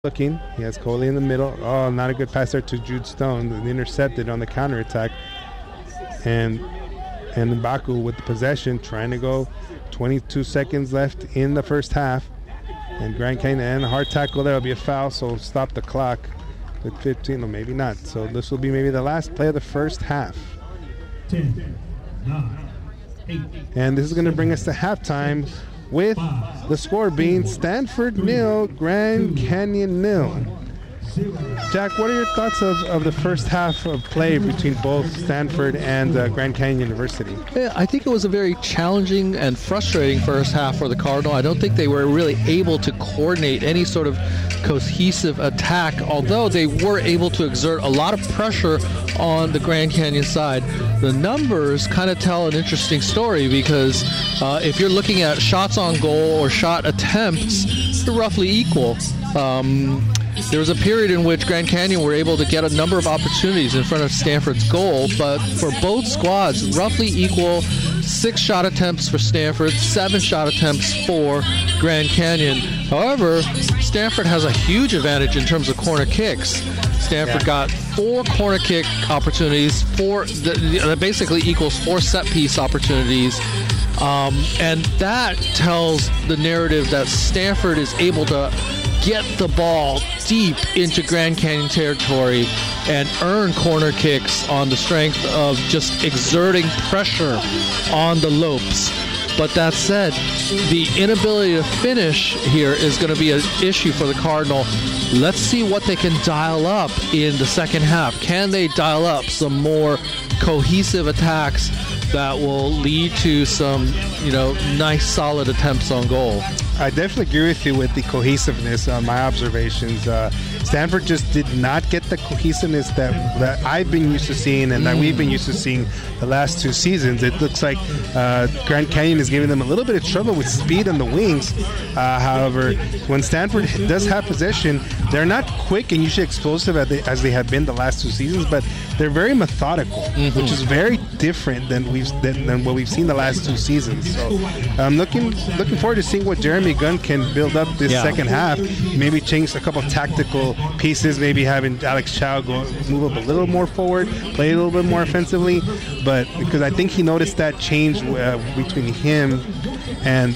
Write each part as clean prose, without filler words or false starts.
looking. He has Coley in the middle. Oh, not a good pass there to Jude Stone. Intercepted on the counterattack. And Mbaku with the possession, trying to go. 22 seconds left in the first half. And Grand Canyon, and a hard tackle there will be a foul, so stop the clock with 15, or maybe not. So this will be maybe the last play of the first half. 10, 9, 8. And this is going to bring us to halftime with the score being Stanford 0, Grand Canyon 0. Jack, what are your thoughts of the first half of play between both Stanford and Grand Canyon University? Yeah, I think it was a very challenging and frustrating first half for the Cardinal. I don't think they were really able to coordinate any sort of cohesive attack, although they were able to exert a lot of pressure on the Grand Canyon side. The numbers kind of tell an interesting story because if you're looking at shots on goal or shot attempts, they're roughly equal. There was a period in which Grand Canyon were able to get a number of opportunities in front of Stanford's goal, but for both squads, roughly equal. 6 shot attempts for Stanford, 7 shot attempts for Grand Canyon. However, Stanford has a huge advantage in terms of corner kicks. Stanford got 4 corner kick opportunities, that basically equals 4 set piece opportunities. And that tells the narrative that Stanford is able to get the ball deep into Grand Canyon territory and earn corner kicks on the strength of just exerting pressure on the Lopes. But that said, the inability to finish here is going to be an issue for the Cardinal. Let's see what they can dial up in the second half. Can they dial up some more cohesive attacks that will lead to some, nice solid attempts on goal? I definitely agree with you with the cohesiveness on my observations. Stanford just did not get the cohesiveness that I've been used to seeing and that we've been used to seeing the last 2 seasons. It looks like Grand Canyon is giving them a little bit of trouble with speed on the wings. However, when Stanford does have possession, they're not quick and usually explosive as they have been the last 2 seasons, but they're very methodical, which is very different than what we've seen the last 2 seasons. So I'm looking forward to seeing what Jeremy Gunn can build up this second half. Maybe change a couple of tactical pieces, maybe having Alex Chow move up a little more forward, play a little bit more offensively, but because I think he noticed that change between him and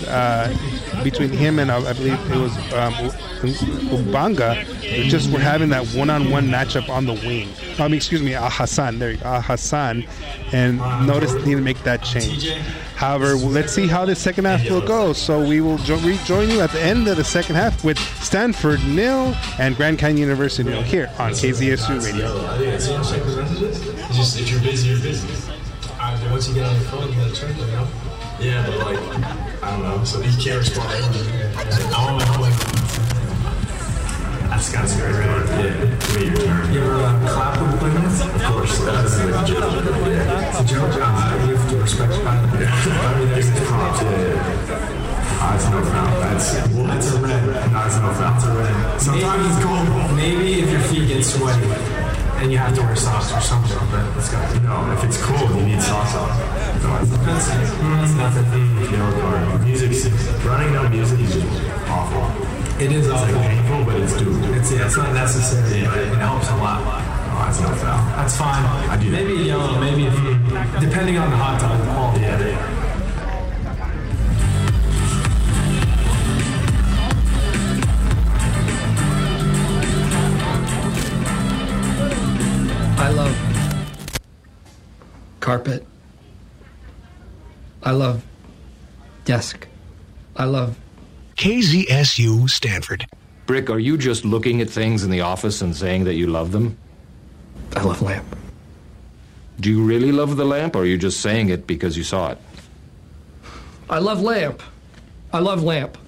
I believe it was Ubanga. They just were having that one-on-one matchup on the wing. Hassan. There you go, Hassan, and noticed need to make that change. However, let's see how the second half will go. So we will rejoin you at the end of the second half with Stanford 0 and Grand Canyon University 0 here on KZSU Radio. Just if you're busy, you're busy. Once you get on the phone, you gotta check it out. Yeah, but I don't know. So you can't respond. That's kind of scary, right? Yeah. Wait your turn. You ever clap when you play this? Of course. That's a joke. It's a joke. You have to respect it. I mean, there's props. It's no foul. That's a red. No, it's no foul. It's a red. Sometimes it's cold. Maybe if your feet get sweaty and you have to wear socks or something, but let's go. No, if it's cold, you need socks on. No, it's nothing. Music's running no music is awful. It is awful. It's painful, but it's doable. It's not necessary. Yeah. It helps a lot. Oh, that's no foul. That's fine. I do that. Maybe yellow, maybe if you, depending on the hot dog, the ball. Yeah. I love carpet. I love desk. I love KZSU Stanford. Brick, are you just looking at things in the office and saying that you love them? I love lamp. Do you really love the lamp, or are you just saying it because you saw it? I love lamp. I love lamp.